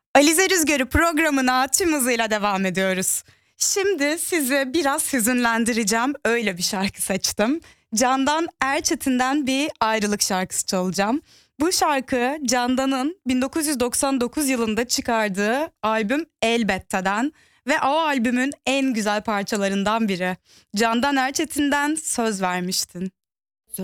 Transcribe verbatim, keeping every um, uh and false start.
Alize Rüzgarı programına tüm hızıyla devam ediyoruz. Şimdi sizi biraz hüzünlendireceğim. Öyle bir şarkı seçtim. Candan Erçetin'den bir ayrılık şarkısı çalacağım. Bu şarkı Candan'ın bin dokuz yüz doksan dokuz yılında çıkardığı albüm Elbette'den ve o albümün en güzel parçalarından biri. Candan Erçetin'den Söz Vermiştin.